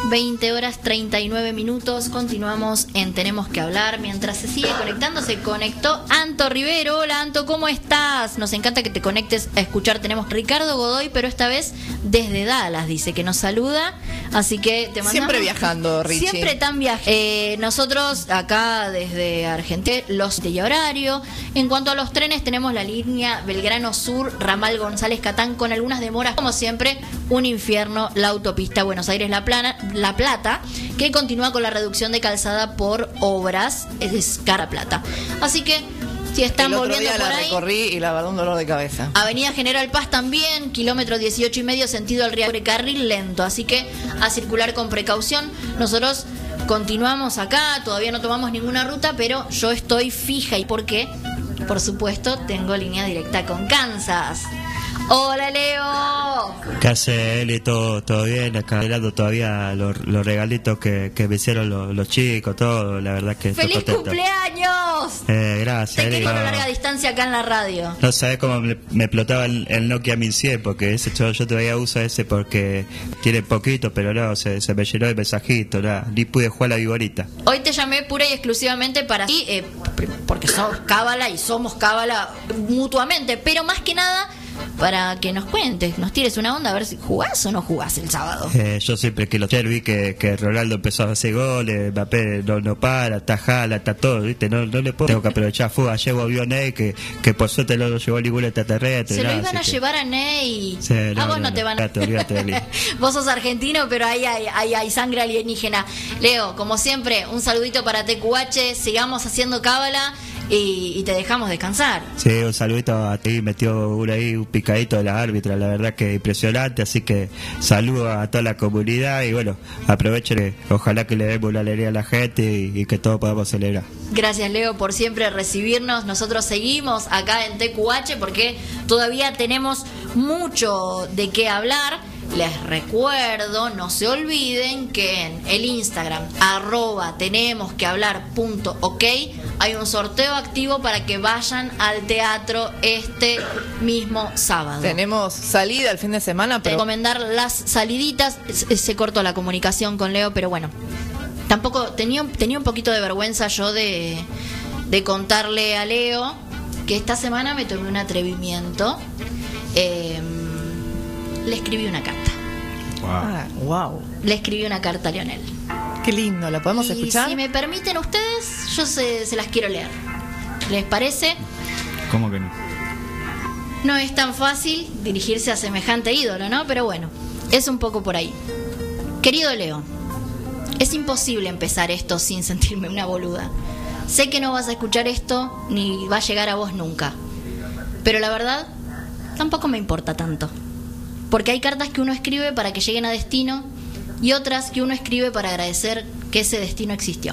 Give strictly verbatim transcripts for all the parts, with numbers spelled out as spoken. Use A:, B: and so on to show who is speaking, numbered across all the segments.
A: veinte horas treinta y nueve minutos. Continuamos en Tenemos que Hablar. Mientras se sigue conectando, se conectó Anto Rivero. Hola Anto, ¿cómo estás? Nos encanta que te conectes a escuchar. Tenemos Ricardo Godoy, pero esta vez desde Dallas, dice que nos saluda. Así que te mandamos.
B: Siempre viajando, Richie.
A: Siempre tan viaje. Eh, nosotros acá desde Argentina, los de horario. En cuanto a los trenes, tenemos la línea Belgrano Sur, Ramal González Catán, con algunas demoras. Como siempre, un infierno la autopista Buenos Aires-La Plana. La Plata, que continúa con la reducción de calzada por obras, es Cara Plata. Así que si están
B: el otro
A: volviendo
B: día
A: por
B: la
A: ahí,
B: recorrí y la verdad un dolor de cabeza.
A: Avenida General Paz también, kilómetro dieciocho y medio, sentido al Río, carril lento, así que a circular con precaución. Nosotros continuamos acá, todavía no tomamos ninguna ruta, pero yo estoy fija. ¿Y por qué? Por supuesto, tengo línea directa con Kansas. Hola Leo.
C: ¿Qué hace Eli? ¿Todo, todo bien? Acá esperando todavía los, los regalitos que, que me hicieron los, los chicos, todo, la verdad que
A: ¡Feliz
C: estoy contento.
A: cumpleaños!
C: Eh, gracias,
A: Te
C: Eli.
A: quería
C: No,
A: a larga distancia acá en la radio.
C: no sabés cómo me, me explotaba el, el Nokia mil cien, porque ese yo, yo todavía uso ese porque tiene poquito, pero no, se, se me llenó de mensajitos, nada, ni pude jugar la viborita.
A: Hoy te llamé pura y exclusivamente para ti, eh, porque sos cábala y somos cábala mutuamente, pero más que nada para que nos cuentes, nos tires una onda a ver si jugás o no jugás el sábado.
C: Eh, yo siempre que lo ayer vi que, que Ronaldo empezó a hacer goles, Mbappé no, no para, está jala, está todo, ¿viste? No, no le puedo. Tengo que aprovechar fuga, llevo a Ney, que, que por suerte no lo llevó ningún extraterrestre.
A: Se lo
C: nada,
A: iban a
C: que...
A: llevar a Ney.
C: Sí, no,
A: a vos
C: no,
A: no,
C: no
A: te van a...
C: olvídate, olvídate, Eli.
A: Vos sos argentino, pero ahí hay, hay, hay sangre alienígena. Leo, como siempre, un saludito para T Q H, sigamos haciendo cábala. Y, y te dejamos descansar.
C: Sí, un saludito a ti, metió uno ahí, un picadito de la árbitra, la verdad que impresionante, así que saludo a toda la comunidad y bueno, aprovechen, ojalá que le demos una alegría a la gente y, y que todos podamos celebrar.
A: Gracias Leo por siempre recibirnos, nosotros seguimos acá en T Q H porque todavía tenemos mucho de qué hablar. Les recuerdo, no se olviden que en el Instagram arroba tenemos que hablar punto ok hay un sorteo activo para que vayan al teatro este mismo sábado.
B: Tenemos salida el fin de semana, pero
A: recomendar las saliditas. Se, se cortó la comunicación con Leo, pero bueno, tampoco tenía, tenía un poquito de vergüenza yo de, de contarle a Leo que esta semana me tomé un atrevimiento. Eh, Le escribí una carta.
C: Wow.
B: Ah, wow.
A: Le escribí una carta a Lionel.
B: Qué lindo, ¿la podemos
A: y
B: escuchar?
A: Si me permiten ustedes, yo se, se las quiero leer. ¿Les parece?
C: ¿Cómo que no?
A: No es tan fácil dirigirse a semejante ídolo, ¿no? Pero bueno, es un poco por ahí. Querido Leo, es imposible empezar esto sin sentirme una boluda. Sé que no vas a escuchar esto ni va a llegar a vos nunca. Pero la verdad, tampoco me importa tanto. Porque hay cartas que uno escribe para que lleguen a destino y otras que uno escribe para agradecer que ese destino existió.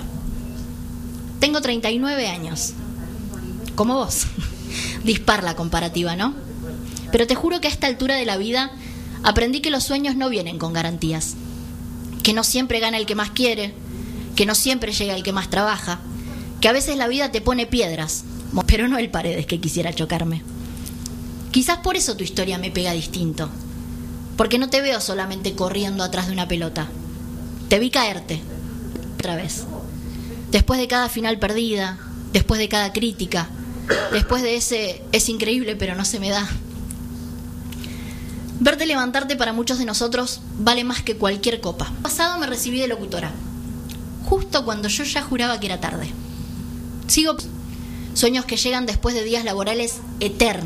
A: Tengo treinta y nueve años, como vos. Dispar la comparativa, ¿no? Pero te juro que a esta altura de la vida aprendí que los sueños no vienen con garantías. Que no siempre gana el que más quiere, que no siempre llega el que más trabaja, que a veces la vida te pone piedras, pero no el paredes que quisiera chocarme. Quizás por eso tu historia me pega distinto. Porque no te veo solamente corriendo atrás de una pelota. Te vi caerte. Otra vez. Después de cada final perdida, después de cada crítica, después de ese es increíble pero no se me da. Verte levantarte para muchos de nosotros vale más que cualquier copa. Pasado me recibí de locutora. Justo cuando yo ya juraba que era tarde. Sigo sueños que llegan después de días laborales eternos.